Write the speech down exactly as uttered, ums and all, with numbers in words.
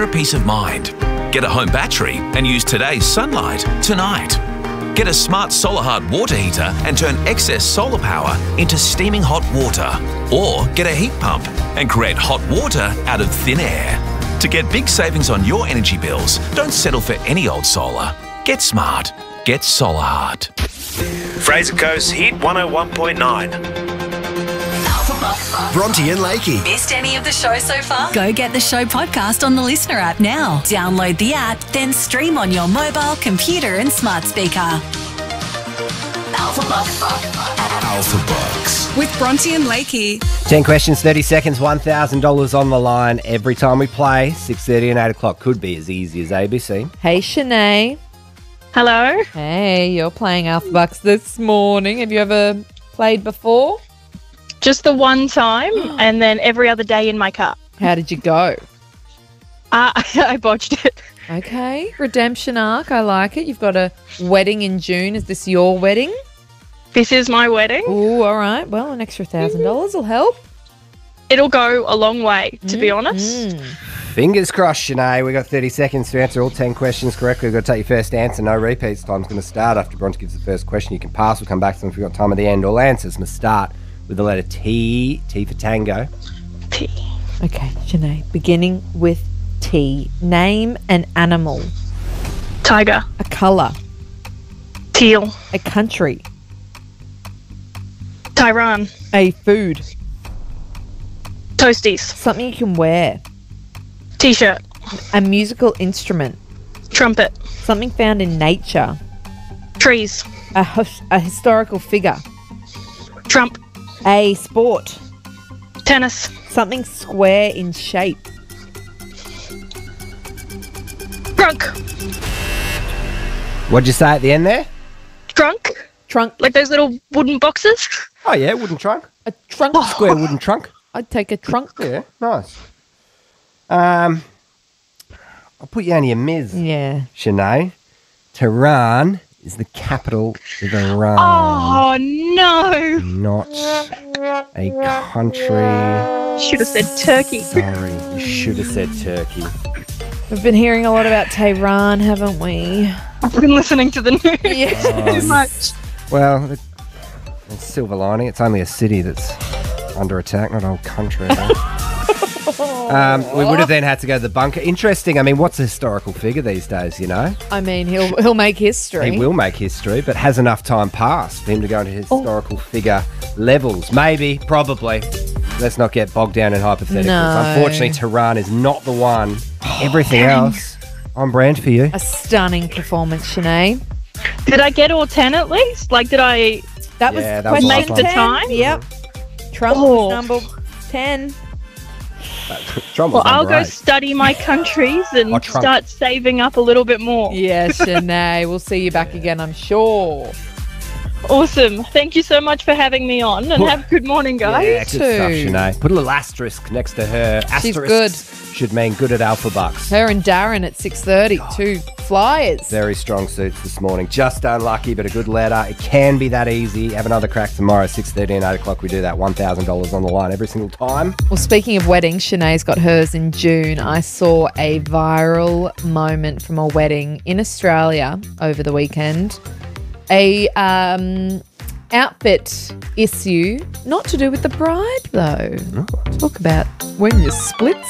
extra peace of mind. Get a home battery and use today's sunlight tonight. Get a smart SolarHard water heater and turn excess solar power into steaming hot water. Or get a heat pump and create hot water out of thin air. To get big savings on your energy bills, don't settle for any old solar. Get smart. Get SolarHard. Fraser Coast Hit one oh one point nine. Bronte and Lakey. Missed any of the show so far? Go get the show podcast on the Listener app now. Download the app, then stream on your mobile, computer and smart speaker. Alpha Bucks. Alpha Bucks. With Bronte and Lakey. ten questions, thirty seconds, one thousand dollars on the line every time we play. six thirty and eight o'clock could be as easy as A B C. Hey, Shanae. Hello. Hey, you're playing Alpha Bucks this morning. Have you ever played before? Just the one time, and then every other day in my car. How did you go? Uh, I botched it. Okay, redemption arc. I like it. You've got a wedding in June. Is this your wedding? This is my wedding. Oh, all right. Well, an extra thousand dollars will help. It'll go a long way, to be honest. Fingers crossed, Shanae. We've got thirty seconds to answer all ten questions correctly. We've got to take your first answer. No repeats. Time's going to start after Bronte gives the first question. You can pass. We'll come back to them if we've got time at the end. All answers must start with the letter T. T for tango. T. Okay, Shanae. Beginning with T. Name an animal. Tiger. A colour. Teal. A country. Tehran. A food. Toasties. Something you can wear. T-shirt. A musical instrument. Trumpet. Something found in nature. Trees. A, hus- a historical figure. Trump. A sport. Tennis. Something square in shape. Trunk. What'd you say at the end there? Trunk. Trunk. Like those little wooden boxes. Oh, yeah, wooden trunk. A trunk. Square wooden trunk. I'd take a trunk. Yeah, nice. Um, I'll put you on your miz, Yeah. Shanae. Tehran is the capital of Iran. Oh, no. Not a country. Should have said Turkey. Sorry, you should have said Turkey. We've been hearing a lot about Tehran, haven't we? I've been listening to the news Yeah. too much. Well, the, the silver lining, it's only a city that's under attack, not a whole country. um, we would have then had to go to the bunker. Interesting. I mean, what's a historical figure these days, you know? I mean, he'll he'll make history. He will make history, but has enough time passed for him to go into historical figure levels? Maybe, probably. Let's not get bogged down in hypotheticals. No. Unfortunately, Tehran is not the one. Everything else on brand for you. A stunning performance, Shanae. Did I get all ten at least? Like, did I... That was Yeah, that was question the last ten. one. Make the time? Yep. Trump Oh. was number ten. Trump Well, was I'll number go eight. study my countries and Oh, Trump. start saving up a little bit more. Yeah, Shanae. We'll see you back again, I'm sure. Awesome. Thank you so much for having me on, and Well, have a good morning, guys. Yeah, good stuff, too. Shanae. Put a little asterisk next to her. She's Asterisks good. should mean good at Alpha Bucks. Her and Darren at six thirty, two flyers. Very strong suits this morning. Just unlucky, but a good letter. It can be that easy. Have another crack tomorrow, six thirty and eight o'clock. We do that. one thousand dollars on the line every single time. Well, speaking of weddings, Shanae's got hers in June. I saw a viral moment from a wedding in Australia over the weekend. A um, outfit issue, not to do with the bride though. Talk about when you split